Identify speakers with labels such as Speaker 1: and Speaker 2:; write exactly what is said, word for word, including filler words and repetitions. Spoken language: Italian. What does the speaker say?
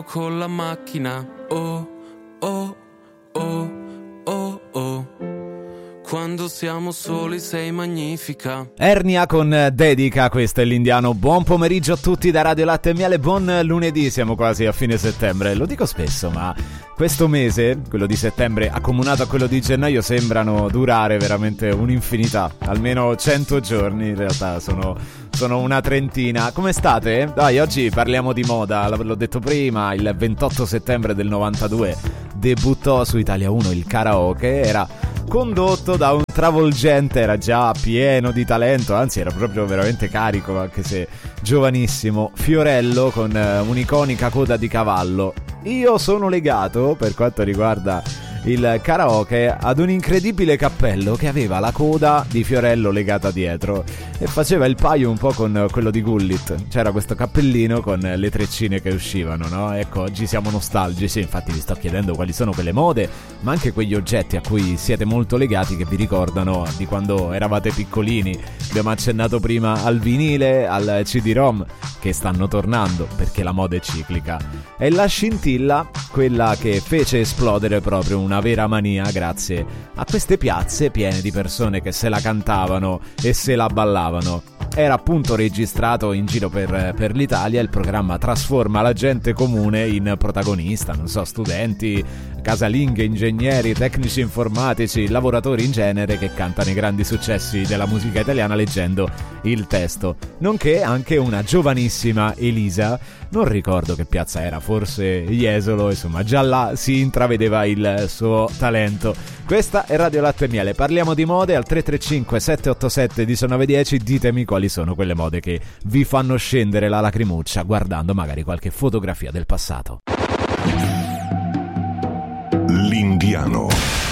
Speaker 1: con la macchina. Oh, oh, oh, oh, oh. Quando siamo soli sei magnifica.
Speaker 2: Ernia con dedica, questo è l'Indiano. Buon pomeriggio a tutti da Radio Latte e Miele, buon lunedì, siamo quasi a fine settembre. Lo dico spesso, ma questo mese, quello di settembre accomunato a quello di gennaio, sembrano durare veramente un'infinità. Almeno cento giorni, in realtà sono, sono una trentina. Come state? Dai, oggi parliamo di moda, l'ho detto prima, il ventotto settembre del novantadue debuttò su Italia uno il karaoke, era condotto da un travolgente, era già pieno di talento, anzi era proprio veramente carico, anche se giovanissimo, Fiorello con un'iconica coda di cavallo. Io sono legato, per quanto riguarda il karaoke, ad un incredibile cappello che aveva la coda di Fiorello legata dietro e faceva il paio un po' con quello di Gullit. C'era questo cappellino con le treccine che uscivano, no? Ecco, oggi siamo nostalgici, infatti vi sto chiedendo quali sono quelle mode, ma anche quegli oggetti a cui siete molto legati che vi ricordano di quando eravate piccolini. Abbiamo accennato prima al vinile, al C D-ROM, che stanno tornando perché la moda è ciclica. E la scintilla, quella che fece esplodere proprio una vera mania grazie a queste piazze piene di persone che se la cantavano e se la ballavano. Era appunto registrato in giro per, per l'Italia, il programma trasforma la gente comune in protagonista, non so, studenti, casalinghe, ingegneri, tecnici informatici, lavoratori in genere che cantano i grandi successi della musica italiana leggendo il testo, nonché anche una giovanissima Elisa, non ricordo che piazza era, forse Jesolo, insomma già là si intravedeva il suo talento. Questa è Radio Latte e Miele, parliamo di mode al tre tre cinque sette otto sette uno nove uno zero, ditemi quali sono quelle mode che vi fanno scendere la lacrimuccia guardando magari qualche fotografia del passato.
Speaker 3: L'Indiano